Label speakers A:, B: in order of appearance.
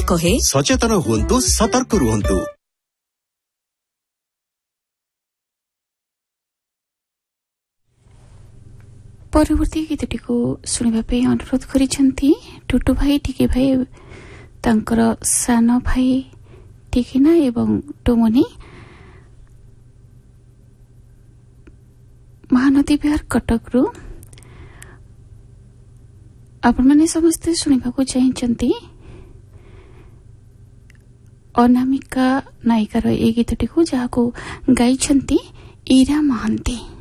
A: कहे
B: सचेतन हुंतु, सतर्क रुहंतु।
C: परवर्ती गीतटी को सुनिबा पे अनुरोध करिसेंती टुटु भाई टिके भाई तांकर सानो भाई टिकिना एवं टोमनी महानदी बिहार कटक रु आपण माने समस्ते सुनिबा को चाहिचंती अनामिका नायिकार ए गीतटी को जहा को गाइछंती ईरा महांती।